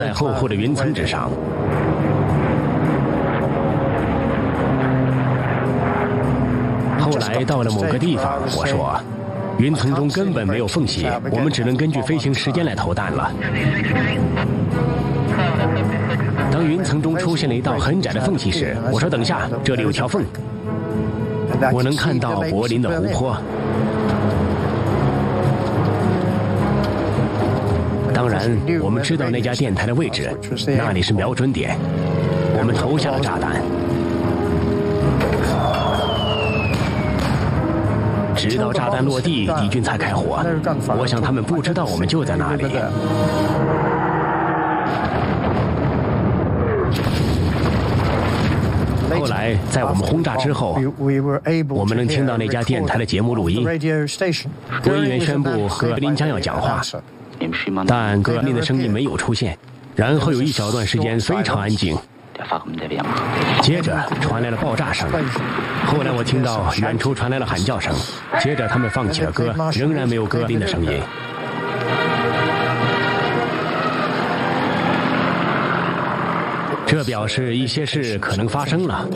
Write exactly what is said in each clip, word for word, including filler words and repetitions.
在厚厚的云层之上。后来到了某个地方，我说，云层中根本没有缝隙，我们只能根据飞行时间来投弹了。当云层中出现了一道很窄的缝隙时，我说等下，这里有条缝，我能看到柏林的湖泊。当然，我们知道那家电台的位置，那里是瞄准点。我们投下了炸弹，直到炸弹落地，敌军才开火。我想他们不知道我们就在那里。后来，在我们轰炸之后，我们能听到那家电台的节目录音。播音员宣布格林将要讲话。但格林的声音没有出现，然后有一小段时间非常安静，接着传来了爆炸声。后来我听到远处传来了喊叫声，接着他们放起了歌，仍然没有格林的声音。这表示一些事可能发生了。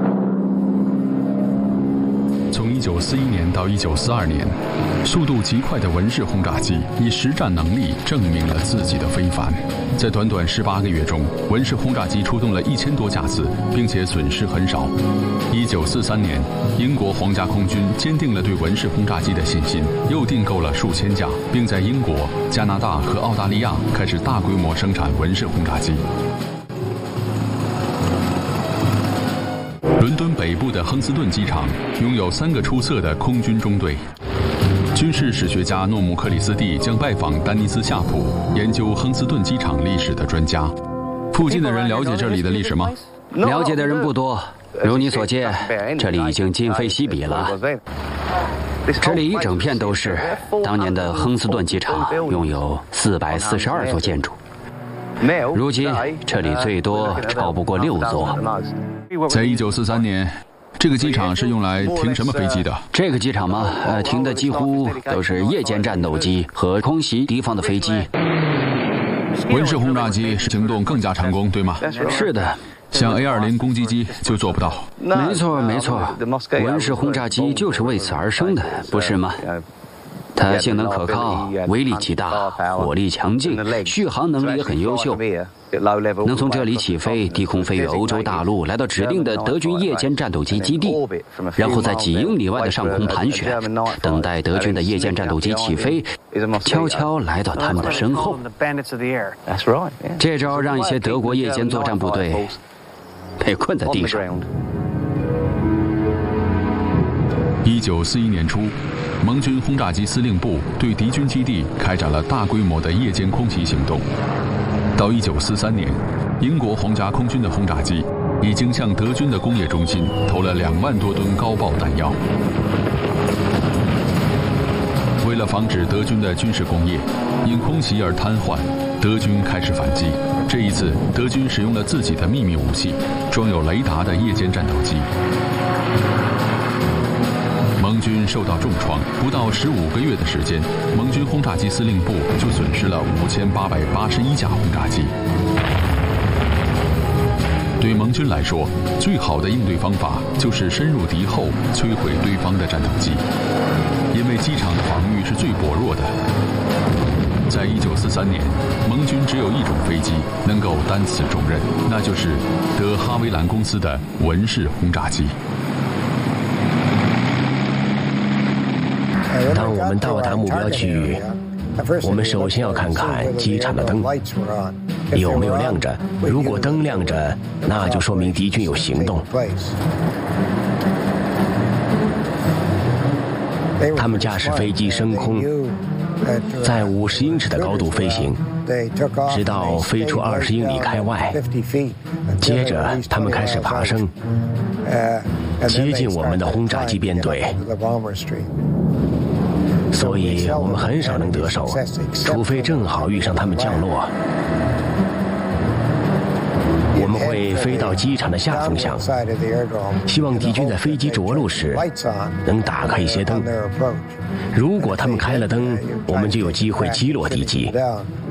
从一九四一年到一九四二年，速度极快的文式轰炸机以实战能力证明了自己的非凡。在短短十八个月中，文式轰炸机出动了一千多架次，并且损失很少。一九四三年，英国皇家空军坚定了对文式轰炸机的信心，又订购了数千架，并在英国、加拿大和澳大利亚开始大规模生产文式轰炸机。伦敦北部的亨斯顿机场拥有三个出色的空军中队。军事史学家诺姆克里斯蒂将拜访丹尼斯夏普，研究亨斯顿机场历史的专家。附近的人了解这里的历史吗？ 了解的人不多。如你所见，这里已经今非昔比了。这里一整片都是。当年的亨斯顿机场拥有四百四十二座建筑，如今这里最多超不过六座。 在一九四三年，这个机场是用来停什么飞机的？ 这个机场吗？呃，停的几乎都是夜间战斗机和空袭敌方的飞机。 文式轰炸机行动更加成功，对吗？ 是的。 像 A 二零 攻击机就做不到。 没错，没错。文式轰炸机就是为此而生的，不是吗？它性能可靠，威力极大，火力强劲，续航能力也很优秀，能从这里起飞，低空飞越欧洲大陆，来到指定的德军夜间战斗机基地，然后在几英里外的上空盘旋，等待德军的夜间战斗机起飞，悄悄来到他们的身后。这招让一些德国夜间作战部队被困在地上。 一九四一年初，盟军轰炸机司令部对敌军基地开展了大规模的夜间空袭行动。到一九四三年，英国皇家空军的轰炸机已经向德军的工业中心投了两万多吨高爆弹药。为了防止德军的军事工业因空袭而瘫痪，德军开始反击。这一次，德军使用了自己的秘密武器——装有雷达的夜间战斗机。盟军受到重创，不到十五个月的时间，盟军轰炸机司令部就损失了五千八百八十一架轰炸机。对盟军来说，最好的应对方法就是深入敌后，摧毁对方的战斗机，因为机场的防御是最薄弱的。在一九四三年，盟军只有一种飞机能够担此重任，那就是德哈维兰公司的文式轰炸机。 当我们到达目标区域，我们首先要看看机场的灯有没有亮着。如果灯亮着，那就说明敌军有行动。他们驾驶飞机升空，在五十英尺的高度飞行，直到飞出二十英里开外。接着，他们开始爬升，接近我们的轰炸机编队。所以我们很少能得手，除非正好遇上他们降落。我们会飞到机场的下风向，希望敌军在飞机着陆时能打开一些灯。如果他们开了灯，我们就有机会击落敌机。